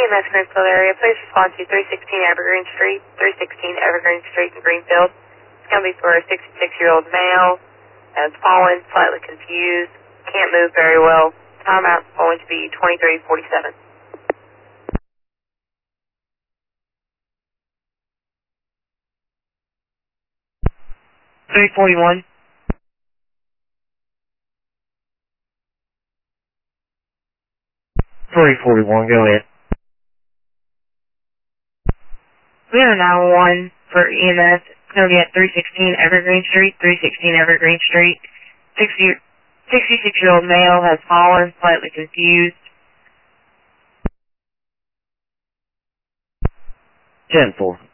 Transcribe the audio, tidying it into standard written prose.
EMS Greenfield area, please respond to 316 Evergreen Street, 316 Evergreen Street in Greenfield. It's going to be for a 66-year-old male, has fallen, slightly confused, can't move very well. Timeout's going to be 23:47. 341. 341, go ahead. We have a 911 for EMS. It's going to be at 316 Evergreen Street, 316 Evergreen Street. 66-year-old male has fallen, slightly confused. 10-4.